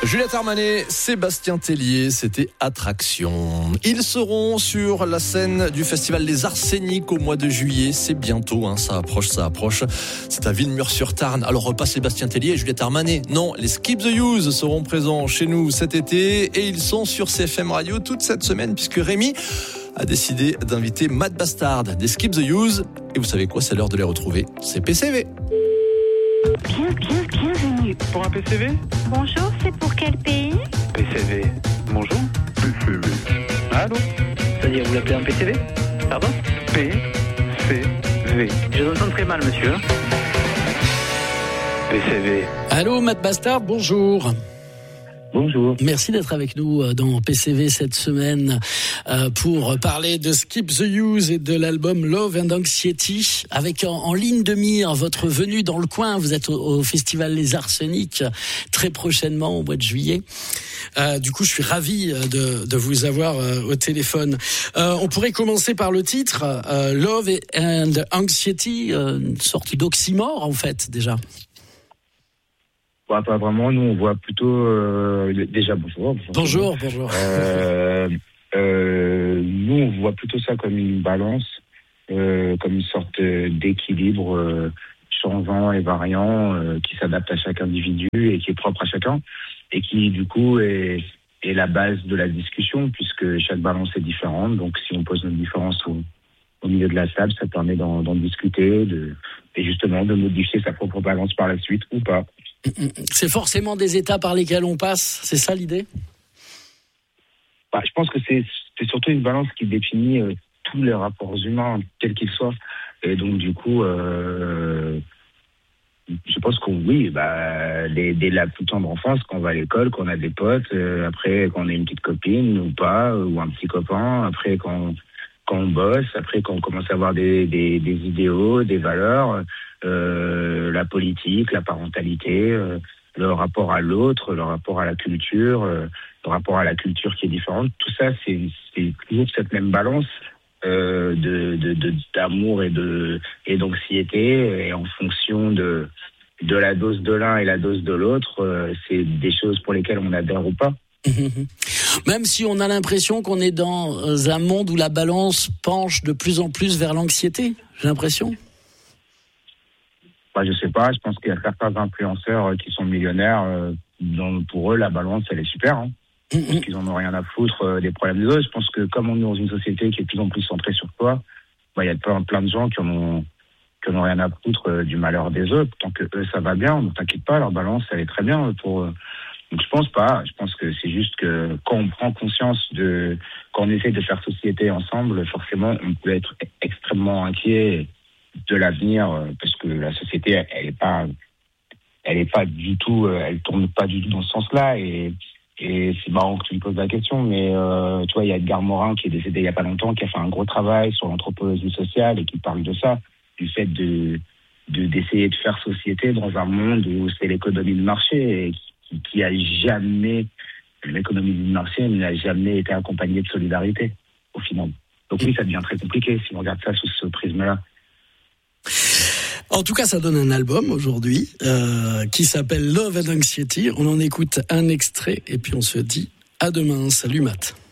Juliette Armanet, Sébastien Tellier, c'était Attraction. Ils seront sur la scène du festival Les Arséniques au mois de juillet. C'est bientôt, ça approche. C'est à Villemur-sur-Tarn. Alors pas Sébastien Tellier et Juliette Armanet. Non, les Skip the Use seront présents chez nous cet été et ils sont sur CFM Radio toute cette semaine puisque Rémi a décidé d'inviter Matt Bastard des Skip the Use. Et vous savez quoi, c'est l'heure de les retrouver. C'est PCV. Bienvenue. Pour un PCV ? Bonjour, c'est pour quel pays ? PCV. Bonjour. PCV. Allô ? C'est-à-dire, vous l'appelez un PCV ? Pardon ? PCV. Je vous entends très mal, monsieur. PCV. Allô, Matt Bastard, bonjour. Bonjour. Merci d'être avec nous dans PCV cette semaine pour parler de Skip the Use et de l'album Love and Anxiety. Avec en ligne de mire votre venue dans le coin. Vous êtes au festival Les Arséniques très prochainement au mois de juillet. Du coup, je suis ravi de vous avoir au téléphone. On pourrait commencer par le titre Love and Anxiety, une sorte d'oxymore en fait déjà. Pas vraiment, nous on voit plutôt déjà bonjour. Bonjour. Nous on voit plutôt ça comme une balance, comme une sorte d'équilibre changeant et variant qui s'adapte à chaque individu et qui est propre à chacun et qui du coup est la base de la discussion puisque chaque balance est différente. Donc si on pose notre différence au milieu de la table, ça permet d'en discuter et justement de modifier sa propre balance par la suite ou pas. C'est forcément des états par lesquels on passe, c'est ça l'idée ? Je pense que c'est surtout une balance qui définit tous les rapports humains, quels qu'ils soient. Et donc du coup, je pense dès la plus tendre enfance, quand on va à l'école, qu'on a des potes, après qu'on a une petite copine ou pas, ou un petit copain, après quand on bosse, après quand on commence à avoir des idéaux, des valeurs, la politique, la parentalité, le rapport à l'autre, le rapport à la culture, le rapport à la culture qui est différente. Tout ça, c'est toujours cette même balance d'amour et d'anxiété. Et en fonction de la dose de l'un et la dose de l'autre, c'est des choses pour lesquelles on adhère ou pas. Même si on a l'impression qu'on est dans un monde où la balance penche de plus en plus vers l'anxiété, j'ai l'impression. Je sais pas, je pense qu'il y a certains influenceurs qui sont millionnaires, pour eux la balance elle est super, parce qu'ils en ont rien à foutre des problèmes des autres. Je pense que comme on est dans une société qui est de plus en plus centrée sur soi, il y a plein de gens qui en ont rien à foutre du malheur des autres, tant que eux ça va bien, ne t'inquiète pas, leur balance elle est très bien pour eux. Donc je pense que c'est juste que quand on prend conscience quand on essaie de faire société ensemble, forcément on peut être extrêmement inquiet de l'avenir parce que la société elle est pas du tout, elle tourne pas du tout dans ce sens-là et c'est marrant que tu me poses la question, mais tu vois, il y a Edgar Morin qui est décédé il y a pas longtemps, qui a fait un gros travail sur l'anthropologie sociale et qui parle de ça, du fait d'essayer de faire société dans un monde où c'est l'économie de marché et qui a jamais, l'économie du marché n'a jamais été accompagnée de solidarité, au final. Donc oui, ça devient très compliqué si on regarde ça sous ce prisme-là. En tout cas, ça donne un album aujourd'hui qui s'appelle Love and Anxiety. On en écoute un extrait et puis on se dit à demain. Salut Matt.